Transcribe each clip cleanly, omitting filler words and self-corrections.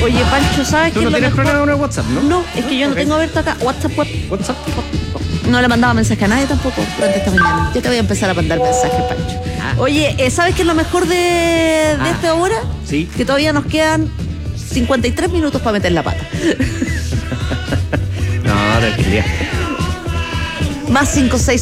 Oye, Pancho, ¿sabes qué? ¿Tú no tienes problema con el WhatsApp, no? No, es que yo no tengo abierto acá. WhatsApp. ¿WhatsApp? No le mandaba mensaje a nadie tampoco durante esta mañana. Yo te voy a empezar a mandar mensajes, Pancho. Oye, ¿sabes qué es lo mejor de esta hora? Sí. Que todavía nos quedan 53 minutos para meter la pata. No, tranquilidad. Más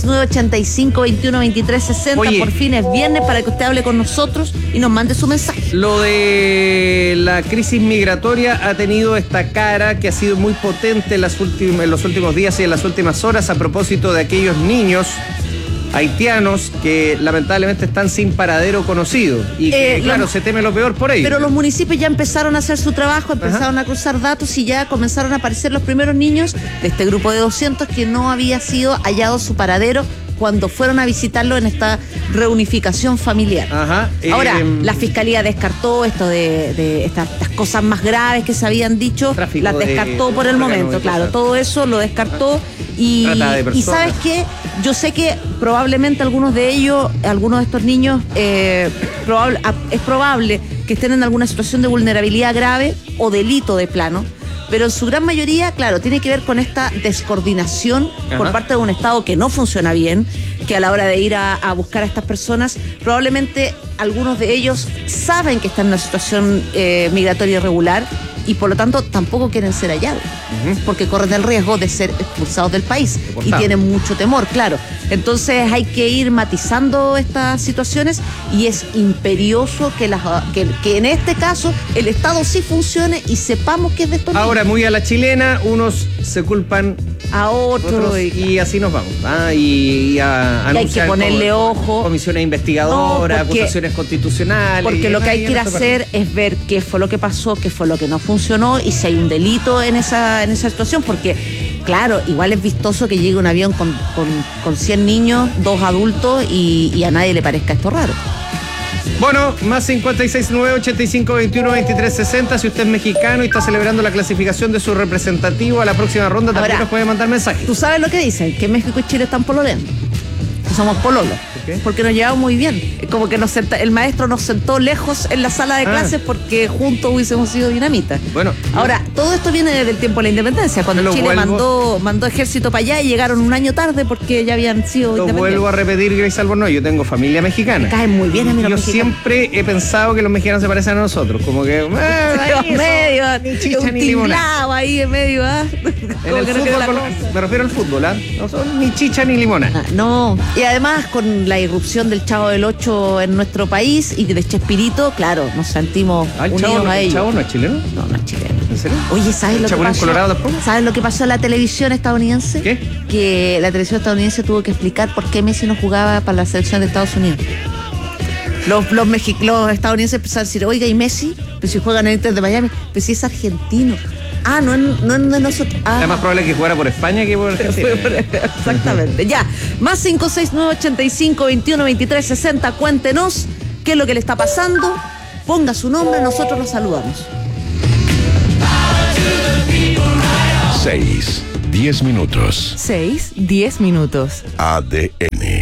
569-85-21-23-60. Oye. Por fin es viernes para que usted hable con nosotros y nos mande su mensaje. Lo de la crisis migratoria ha tenido esta cara que ha sido muy potente en los últimos días y en las últimas horas a propósito de aquellos niños haitianos que lamentablemente están sin paradero conocido y que, claro, se teme lo peor por ello. Pero los municipios ya empezaron a hacer su trabajo, empezaron a cruzar datos y ya comenzaron a aparecer los primeros niños de este grupo de 200 que no había sido hallado su paradero cuando fueron a visitarlo en esta reunificación familiar. Ahora, la fiscalía descartó esto de estas cosas más graves que se habían dicho, las descartó por el momento, claro, todo eso lo descartó y ¿sabes qué? Yo sé que probablemente algunos de estos niños, es probable que estén en alguna situación de vulnerabilidad grave o delito de plano, pero en su gran mayoría, claro, tiene que ver con esta descoordinación por parte de un Estado que no funciona bien, que a la hora de ir a buscar a estas personas, probablemente algunos de ellos saben que están en una situación migratoria irregular y por lo tanto tampoco quieren ser hallados, porque corren el riesgo de ser expulsados del país y tienen mucho temor, claro. Entonces hay que ir matizando estas situaciones y es imperioso que en este caso el Estado sí funcione y sepamos que es de estos niños. Ahora, muy a la chilena, unos se culpan a otros y así nos vamos. Y hay que ponerle ojo. Comisiones investigadoras, acusaciones constitucionales. Porque lo que hay que ir a hacer es ver qué fue lo que pasó, qué fue lo que no funcionó y si hay un delito en esa situación, porque claro, igual es vistoso que llegue un avión con 100 niños, 2 adultos y a nadie le parezca esto raro. Bueno, más 569-85-21-23-60. Si usted es mexicano y está celebrando la clasificación de su representativo a la próxima ronda, también nos puede mandar mensajes. ¿Tú sabes lo que dicen? Que México y Chile están pololeando. Que somos pololos. ¿Por qué? Porque nos llevamos muy bien. Como que el maestro nos sentó lejos en la sala de clases porque juntos hubiésemos sido dinamita. Bueno. Ahora, todo esto viene desde el tiempo de la independencia, cuando Chile mandó ejército para allá y llegaron un año tarde porque ya habían sido independientes. Lo vuelvo a repetir, Grace Albornoz, yo tengo familia mexicana. Me caen muy bien a mí los mexicanos. Yo siempre he pensado que los mexicanos se parecen a nosotros, como que ni chicha ni limonada. Ahí en medio, me refiero al fútbol, no son ni chicha ni limonada. No, y además con la irrupción del Chavo del Ocho en nuestro país y de Chespirito, claro, nos sentimos unidos a ellos. ¿El Chavo no es chileno? No es chileno. ¿En serio? Oye, ¿sabes lo que pasó? Colorado tampoco? ¿Sabes lo que pasó en la televisión estadounidense? ¿Qué? Que la televisión estadounidense tuvo que explicar por qué Messi no jugaba para la selección de Estados Unidos. Los estadounidenses empezaron a decir, oiga, ¿y Messi? Pues si juega en el Inter de Miami, pues si es argentino. No es de nosotros. Es más probable que jugara por España que por Argentina. Exactamente. Ya. Más 569-85-21-23-60. Cuéntenos qué es lo que le está pasando. Ponga su nombre, nosotros lo saludamos. 6-10 minutos. 6-10 minutos. ADN.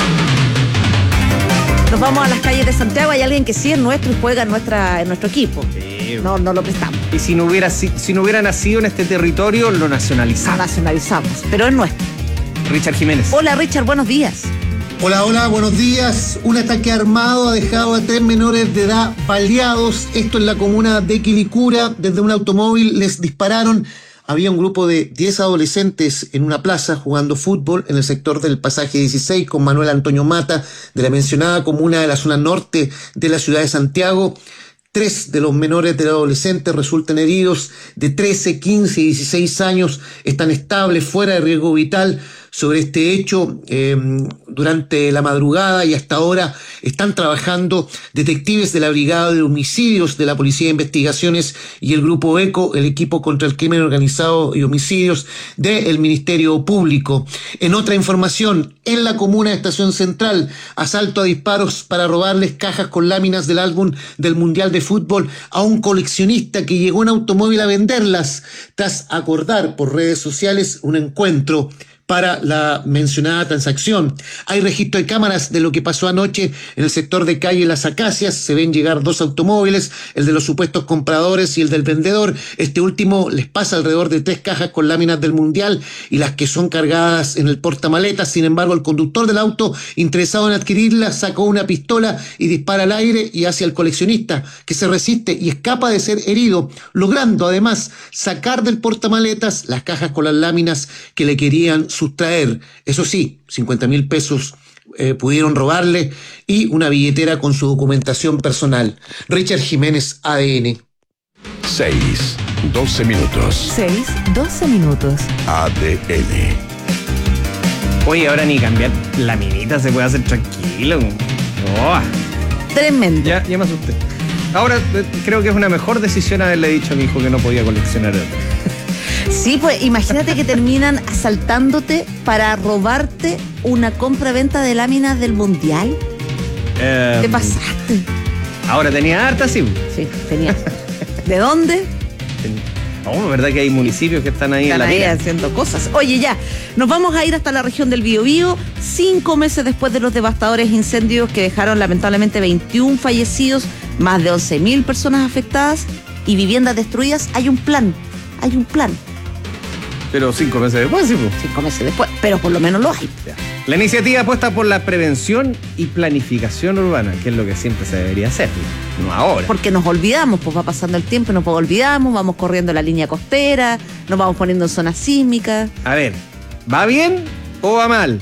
Nos vamos a las calles de Santiago. Hay alguien que sí es nuestro y juega en nuestro equipo. No lo prestamos. Y si no hubiera nacido en este territorio, lo nacionalizamos. Lo nacionalizamos, pero es nuestro. Richard Jiménez. Hola, Richard, buenos días. Hola, buenos días. Un ataque armado ha dejado a 3 menores de edad baleados. Esto en la comuna de Quilicura. Desde un automóvil les dispararon. Había un grupo de 10 adolescentes en una plaza jugando fútbol en el sector del Pasaje 16 con Manuel Antonio Mata, de la mencionada comuna de la zona norte de la ciudad de Santiago. 3 de los menores de los adolescentes resultan heridos, de 13, 15 y 16 años, están estables, fuera de riesgo vital. Sobre este hecho, durante la madrugada y hasta ahora están trabajando detectives de la Brigada de Homicidios de la Policía de Investigaciones y el Grupo ECO, el equipo contra el crimen organizado y homicidios del Ministerio Público. En otra información, en la comuna de Estación Central, asalto a disparos para robarles cajas con láminas del álbum del Mundial de Fútbol a un coleccionista que llegó en automóvil a venderlas tras acordar por redes sociales un encuentro para la mencionada transacción. Hay registro de cámaras de lo que pasó anoche en el sector de calle Las Acacias. Se ven llegar 2 automóviles, el de los supuestos compradores y el del vendedor. Este último les pasa alrededor de 3 cajas con láminas del Mundial y las que son cargadas en el portamaletas. Sin embargo, el conductor del auto, interesado en adquirirlas, sacó una pistola y dispara al aire y hacia el coleccionista, que se resiste y escapa de ser herido, logrando además sacar del portamaletas las cajas con las láminas que le querían sustraer. Eso sí, 50.000 pesos pudieron robarle y una billetera con su documentación personal. Richard Jiménez, ADN. 6:12 minutos. 6:12 minutos. ADN. Oye, ahora ni cambiar la minita se puede hacer tranquilo. Oh. Tremendo. Ya me asusté. Ahora creo que es una mejor decisión haberle dicho a mi hijo que no podía coleccionar. Sí, pues imagínate que terminan asaltándote para robarte una compra-venta de láminas del Mundial. ¿Qué pasaste? Ahora tenía harta, sí. Sí, tenía. ¿De dónde? Oh, ¿verdad que hay municipios que están ahí en la vida haciendo cosas? Oye, ya, nos vamos a ir hasta la región del Biobío, 5 meses después de los devastadores incendios que dejaron lamentablemente 21 fallecidos, más de 11.000 personas afectadas y viviendas destruidas. Hay un plan. Pero 5 meses después, sí. 5 meses después, pero por lo menos lo hay. La iniciativa apuesta por la prevención y planificación urbana, que es lo que siempre se debería hacer, no ahora. Porque nos olvidamos, pues va pasando el tiempo y nos olvidamos, vamos corriendo la línea costera, nos vamos poniendo en zonas sísmicas. A ver, ¿va bien o va mal?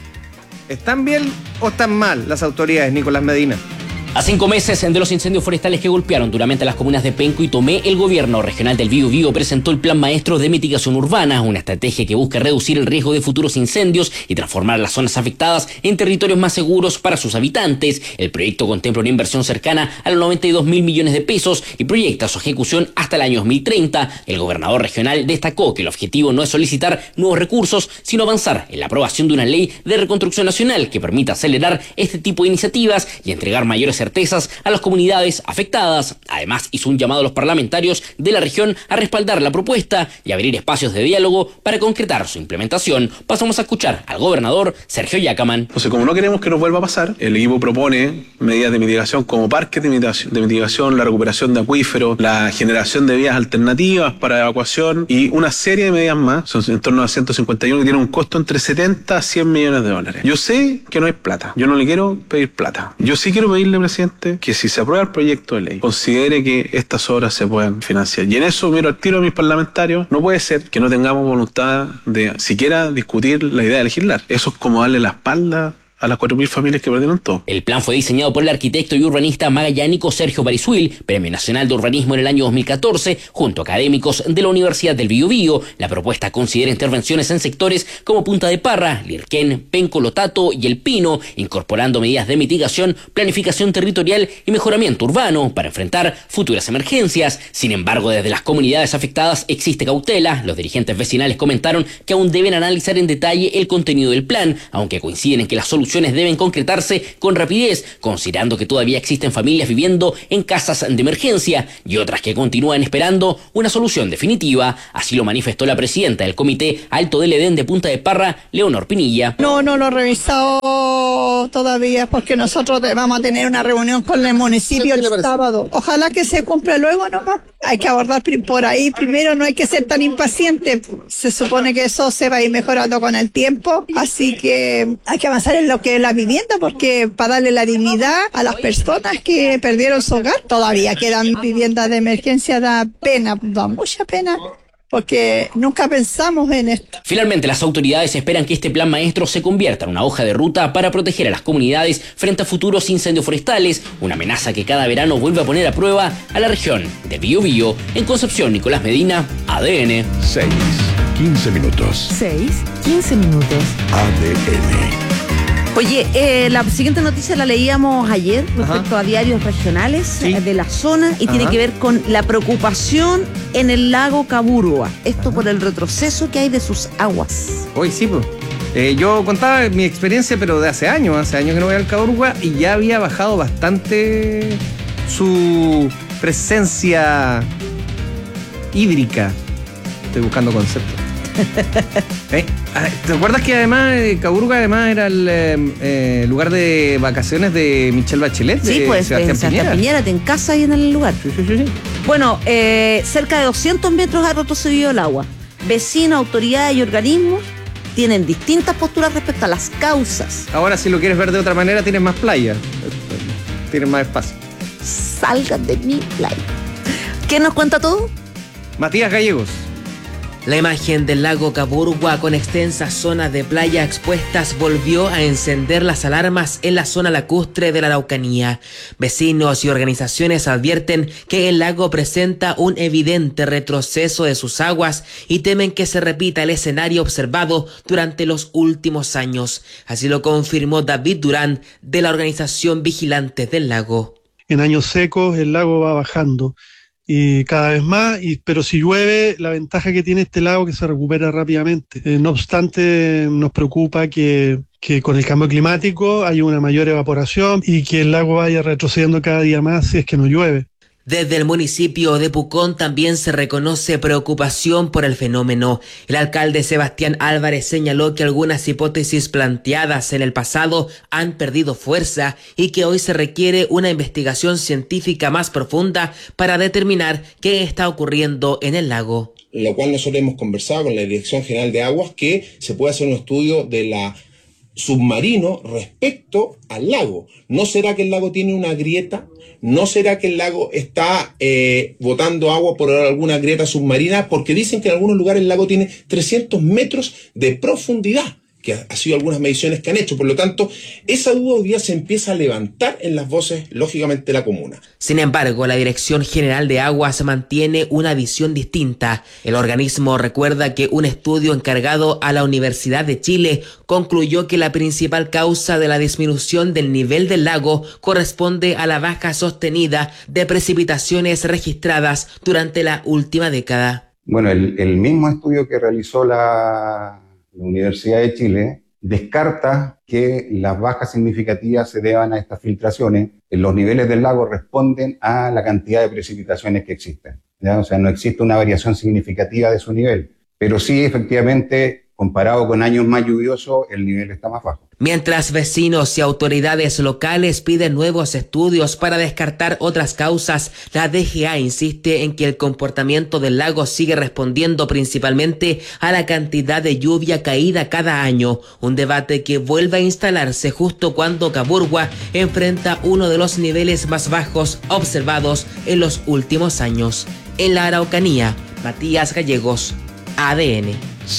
¿Están bien o están mal las autoridades, Nicolás Medina? A 5 meses de los incendios forestales que golpearon duramente las comunas de Penco y Tomé, el gobierno regional del Biobío presentó el Plan Maestro de Mitigación Urbana, una estrategia que busca reducir el riesgo de futuros incendios y transformar las zonas afectadas en territorios más seguros para sus habitantes. El proyecto contempla una inversión cercana a los 92.000 millones de pesos y proyecta su ejecución hasta el año 2030. El gobernador regional destacó que el objetivo no es solicitar nuevos recursos, sino avanzar en la aprobación de una ley de reconstrucción nacional que permita acelerar este tipo de iniciativas y entregar mayores certezas a las comunidades afectadas. Además, hizo un llamado a los parlamentarios de la región a respaldar la propuesta y abrir espacios de diálogo para concretar su implementación. Pasamos a escuchar al gobernador Sergio Yacaman. Entonces, como no queremos que nos vuelva a pasar, el equipo propone medidas de mitigación como parques de mitigación, la recuperación de acuíferos, la generación de vías alternativas para evacuación y una serie de medidas más. Son en torno a 151 que tienen un costo entre 70 a 100 millones de dólares. Yo sé que no hay plata. Yo no le quiero pedir plata. Yo sí quiero pedirle, presidente, que si se aprueba el proyecto de ley, considere que estas obras se puedan financiar. Y en eso miro al tiro a mis parlamentarios. No puede ser que no tengamos voluntad de siquiera discutir la idea de legislar. Eso es como darle la espalda a las 4.000 familias que perdieron todo. El plan fue diseñado por el arquitecto y urbanista magallánico Sergio Barizuil, Premio Nacional de Urbanismo en el año 2014, junto a académicos de la Universidad del Biobío. La propuesta considera intervenciones en sectores como Punta de Parra, Lirquén, Penco, Lotato y El Pino, incorporando medidas de mitigación, planificación territorial y mejoramiento urbano para enfrentar futuras emergencias. Sin embargo, desde las comunidades afectadas existe cautela. Los dirigentes vecinales comentaron que aún deben analizar en detalle el contenido del plan, aunque coinciden en que las soluciones deben concretarse con rapidez, considerando que todavía existen familias viviendo en casas de emergencia y otras que continúan esperando una solución definitiva. Así lo manifestó la presidenta del Comité Alto del Edén de Punta de Parra, Leonor Pinilla. No lo he revisado todavía porque nosotros vamos a tener una reunión con el municipio el sábado. Ojalá que se cumpla luego nomás. Hay que abordar por ahí primero, no hay que ser tan impaciente. Se supone que eso se va a ir mejorando con el tiempo, así que hay que avanzar en lo que es la vivienda, porque para darle la dignidad a las personas que perdieron su hogar. Todavía quedan viviendas de emergencia, da mucha pena, porque nunca pensamos en esto. Finalmente, las autoridades esperan que este plan maestro se convierta en una hoja de ruta para proteger a las comunidades frente a futuros incendios forestales, una amenaza que cada verano vuelve a poner a prueba a la región de Biobío. En Concepción, Nicolás Medina, ADN. 6:15 minutos. 6:15 minutos. ADN. Oye, la siguiente noticia la leíamos ayer respecto a diarios regionales de la zona y tiene que ver con la preocupación en el lago Caburua. Esto por el retroceso que hay de sus aguas. Hoy sí, pues. Yo contaba mi experiencia, pero de hace años que no voy al Caburua y ya había bajado bastante su presencia hídrica. Estoy buscando conceptos. ¿Te acuerdas que además Caburga además era el lugar de vacaciones de Michelle Bachelet? Sí, pues Sebastián Piñera, en casa y en el lugar. Sí. Bueno, cerca de 200 metros ha retrocedido el agua. Vecinos, autoridades y organismos tienen distintas posturas respecto a las causas. Ahora, si lo quieres ver de otra manera, tienes más playa. Tienes más espacio. Salgan de mi playa. ¿Quién nos cuenta todo? Matías Gallegos. La imagen del lago Caburgua con extensas zonas de playa expuestas volvió a encender las alarmas en la zona lacustre de la Araucanía. Vecinos y organizaciones advierten que el lago presenta un evidente retroceso de sus aguas y temen que se repita el escenario observado durante los últimos años. Así lo confirmó David Durán de la organización Vigilantes del Lago. En años secos el lago va bajando. Y cada vez más, pero si llueve, la ventaja que tiene este lago es que se recupera rápidamente. No obstante, nos preocupa que con el cambio climático haya una mayor evaporación y que el lago vaya retrocediendo cada día más si es que no llueve. Desde el municipio de Pucón también se reconoce preocupación por el fenómeno. El alcalde Sebastián Álvarez señaló que algunas hipótesis planteadas en el pasado han perdido fuerza y que hoy se requiere una investigación científica más profunda para determinar qué está ocurriendo en el lago. Lo cual nosotros hemos conversado con la Dirección General de Aguas que se puede hacer un estudio de la submarino respecto al lago. ¿No será que el lago tiene una grieta? ¿No será que el lago está botando agua por alguna grieta submarina? Porque dicen que en algunos lugares el lago tiene 300 metros de profundidad, que ha sido algunas mediciones que han hecho. Por lo tanto, esa duda hoy día se empieza a levantar en las voces, lógicamente, de la comuna. Sin embargo, la Dirección General de Aguas mantiene una visión distinta. El organismo recuerda que un estudio encargado a la Universidad de Chile concluyó que la principal causa de la disminución del nivel del lago corresponde a la baja sostenida de precipitaciones registradas durante la última década. Bueno, el mismo estudio que realizó la Universidad de Chile descarta que las bajas significativas se deban a estas filtraciones. Los niveles del lago responden a la cantidad de precipitaciones que existen, ¿ya? O sea, no existe una variación significativa de su nivel, pero sí, efectivamente, comparado con años más lluviosos, el nivel está más bajo. Mientras vecinos y autoridades locales piden nuevos estudios para descartar otras causas, la DGA insiste en que el comportamiento del lago sigue respondiendo principalmente a la cantidad de lluvia caída cada año, un debate que vuelve a instalarse justo cuando Caburgua enfrenta uno de los niveles más bajos observados en los últimos años. En la Araucanía, Matías Gallegos, ADN.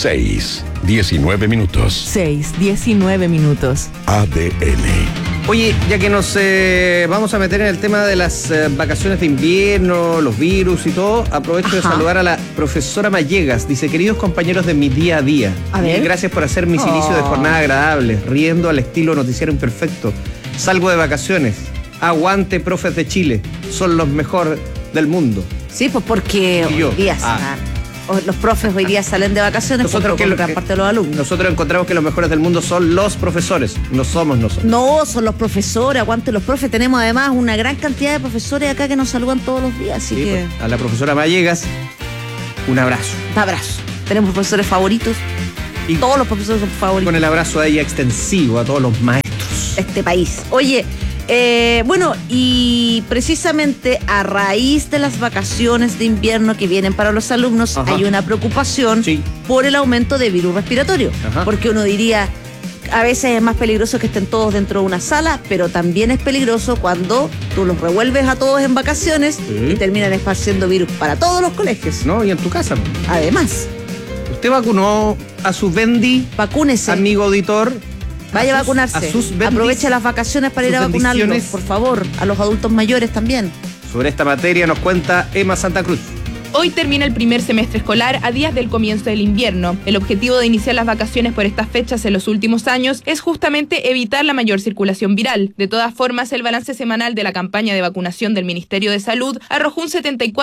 6:19 minutos. 6:19 minutos. ADN. Oye, ya que nos vamos a meter en el tema de las vacaciones de invierno, los virus y todo, aprovecho de saludar a la profesora Mallegas. Dice: queridos compañeros de mi día a día, gracias por hacer mis inicios de jornada agradables, riendo al estilo noticiero imperfecto. Salgo de vacaciones. Aguante, profes de Chile. Son los mejores del mundo. Sí, pues porque hoy día los profes hoy día salen de vacaciones por gran parte de los alumnos. Nosotros encontramos que los mejores del mundo son los profesores, no somos nosotros. No, son los profesores, aguante los profes. Tenemos además una gran cantidad de profesores acá que nos saludan todos los días, así que... Pues, a la profesora Mallegas, un abrazo. Un abrazo. Tenemos profesores favoritos. Y todos los profesores son favoritos. Con el abrazo a ella extensivo, a todos los maestros. Este país. Oye... bueno, y precisamente a raíz de las vacaciones de invierno que vienen para los alumnos, hay una preocupación por el aumento de virus respiratorio. Porque uno diría, a veces es más peligroso que estén todos dentro de una sala, pero también es peligroso cuando tú los revuelves a todos en vacaciones y terminan esparciendo virus para todos los colegios. No, y en tu casa. Además. ¿Usted vacunó a su Bendy? Vacúnese. Amigo auditor. Vaya a vacunarse. Aproveche las vacaciones para ir a vacunarlos, por favor. A los adultos mayores también. Sobre esta materia nos cuenta Emma Santa Cruz. Hoy termina el primer semestre escolar a días del comienzo del invierno. El objetivo de iniciar las vacaciones por estas fechas en los últimos años es justamente evitar la mayor circulación viral. De todas formas, el balance semanal de la campaña de vacunación del Ministerio de Salud arrojó un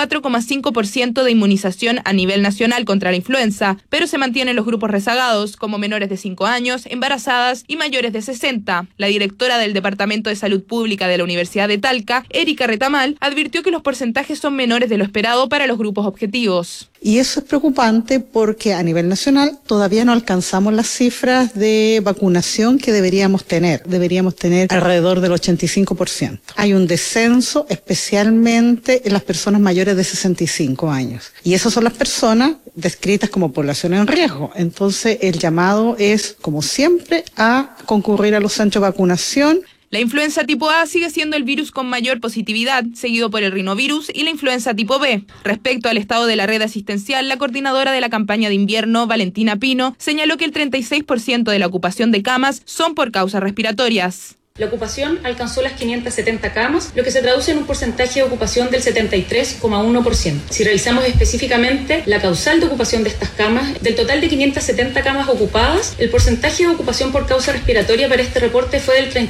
74,5% de inmunización a nivel nacional contra la influenza, pero se mantienen los grupos rezagados, como menores de 5 años, embarazadas y mayores de 60. La directora del Departamento de Salud Pública de la Universidad de Talca, Erika Retamal, advirtió que los porcentajes son menores de lo esperado para los grupos grupos objetivos. Y eso es preocupante porque a nivel nacional todavía no alcanzamos las cifras de vacunación que deberíamos tener. Deberíamos tener alrededor del 85%. Hay un descenso especialmente en las personas mayores de 65 años. Y esas son las personas descritas como población en riesgo. Entonces el llamado es, como siempre, a concurrir a los centros de vacunación. La influenza tipo A sigue siendo el virus con mayor positividad, seguido por el rinovirus y la influenza tipo B. Respecto al estado de la red asistencial, la coordinadora de la campaña de invierno, Valentina Pino, señaló que el 36% de la ocupación de camas son por causas respiratorias. La ocupación alcanzó las 570 camas, lo que se traduce en un porcentaje de ocupación del 73,1%. Si revisamos específicamente la causal de ocupación de estas camas, del total de 570 camas ocupadas, el porcentaje de ocupación por causa respiratoria para este reporte fue del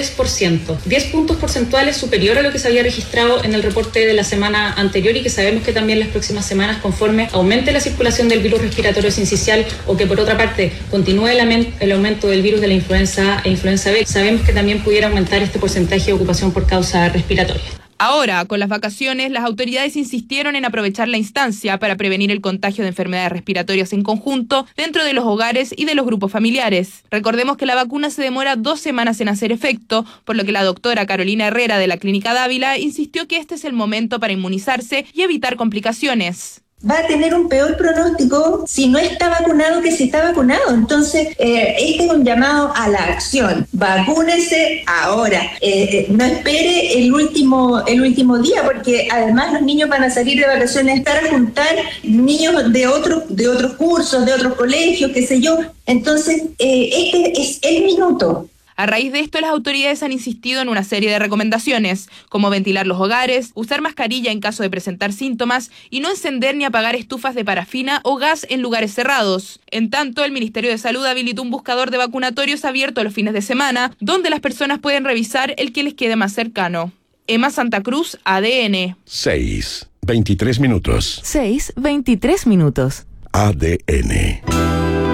33%, 10 puntos porcentuales superior a lo que se había registrado en el reporte de la semana anterior y que sabemos que también las próximas semanas, conforme aumente la circulación del virus respiratorio sincicial o que por otra parte continúe el aumento del virus de la influenza e influenza B, sabemos que también pudiera aumentar este porcentaje de ocupación por causa respiratoria. Ahora, con las vacaciones, las autoridades insistieron en aprovechar la instancia para prevenir el contagio de enfermedades respiratorias en conjunto dentro de los hogares y de los grupos familiares. Recordemos que la vacuna se demora 2 semanas en hacer efecto, por lo que la doctora Carolina Herrera de la Clínica Dávila insistió que este es el momento para inmunizarse y evitar complicaciones. Va a tener un peor pronóstico si no está vacunado que si está vacunado. Entonces, este es un llamado a la acción. Vacúnese ahora. No espere el último día, porque además los niños van a salir de vacaciones, estar a juntar niños de otros cursos, de otros colegios, qué sé yo. Entonces, este es el minuto. A raíz de esto, las autoridades han insistido en una serie de recomendaciones, como ventilar los hogares, usar mascarilla en caso de presentar síntomas y no encender ni apagar estufas de parafina o gas en lugares cerrados. En tanto, el Ministerio de Salud habilitó un buscador de vacunatorios abierto los fines de semana, donde las personas pueden revisar el que les quede más cercano. Emma Santa Cruz, ADN. 6:23 minutos. 6:23 minutos. ADN.